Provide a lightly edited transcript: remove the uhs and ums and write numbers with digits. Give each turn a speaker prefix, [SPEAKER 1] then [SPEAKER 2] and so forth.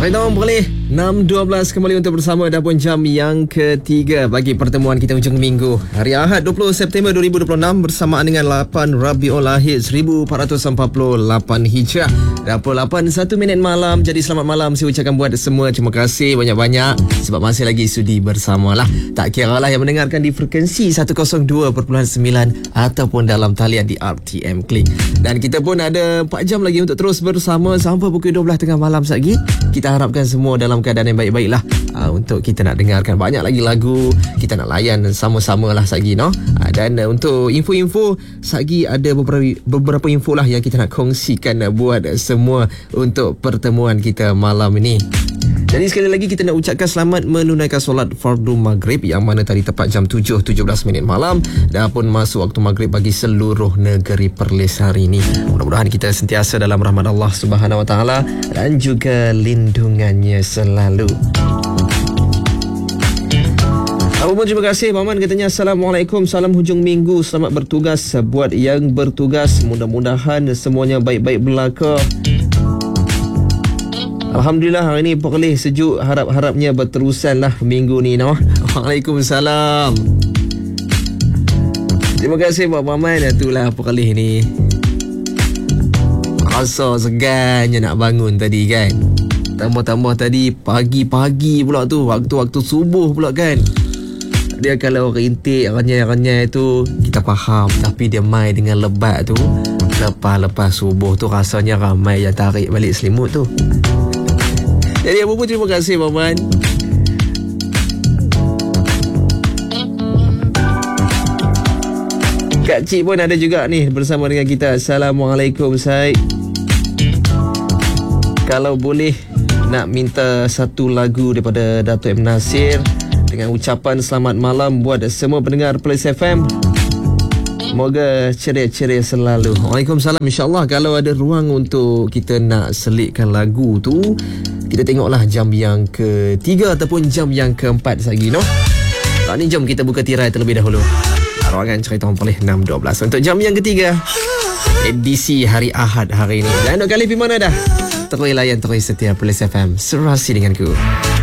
[SPEAKER 1] Cerita orang boleh 6.12 kembali untuk bersama Dapur Jam yang ketiga bagi pertemuan kita hujung minggu hari Ahad 20 September 2026 bersamaan dengan 8 Rabiul Ahid 1448 Hijrah. Dapur 8 1 minit malam. Jadi selamat malam saya ucapkan buat semua. Terima kasih banyak-banyak sebab masih lagi sudi bersamalah. Tak kira lah yang mendengarkan di frekuensi 102.9 ataupun dalam talian di RTM Klik. Dan kita pun ada 4 jam lagi untuk terus bersama sampai pukul 12 tengah malam lagi. Kita harapkan semua dalam keadaan yang baik-baik lah, untuk kita nak dengarkan banyak lagi lagu, kita nak layan sama-sama lah lagi, no? Dan untuk info-info lagi ada beberapa info lah yang kita nak kongsikan buat semua untuk pertemuan kita malam ini. Jadi sekali lagi kita nak ucapkan selamat menunaikan solat fardu maghrib yang mana tadi tepat jam 7.17 minit malam dan pun masuk waktu maghrib bagi seluruh negeri Perlis hari ini. Mudah-mudahan kita sentiasa dalam rahmat Allah Subhanahu Wa Taala dan juga lindungannya selalu. Apa pun terima kasih Maman katanya Assalamualaikum, salam hujung minggu, selamat bertugas buat yang bertugas, mudah-mudahan semuanya baik-baik belaka. Alhamdulillah hari ni Perlis sejuk, harap-harapnya berterusan lah minggu ni, no? Waalaikumsalam. Terima kasih buat Maman. Itulah Perlis ni rasa segannya nak bangun tadi kan. Tambah-tambah tadi pagi-pagi pula tu, waktu-waktu subuh pula kan. Dia kalau rintik renyai-renyai tu kita faham, tapi dia mai dengan lebat tu lepas subuh tu rasanya ramai yang tarik balik selimut tu. Jadi apa pun terima kasih Maman. Kak Cik pun ada juga ni bersama dengan kita. Assalamualaikum Syed. Kalau boleh nak minta satu lagu daripada Dato' M. Nasir dengan ucapan selamat malam buat semua pendengar Perlis FM. Moga ceria-ceria selalu. Waalaikumsalam. InsyaAllah kalau ada ruang untuk kita nak selitkan lagu tu, kita tengoklah jam yang ketiga ataupun jam yang keempat lagi, no? Nah, ni jom kita buka tirai terlebih dahulu. Ruangan Cerita Orang Perlis 6.12 untuk jam yang ketiga edisi hari Ahad hari ini. Dan untuk kali pergi mana dah? Terus layan, terus setia Perlis FM. Serasi denganku.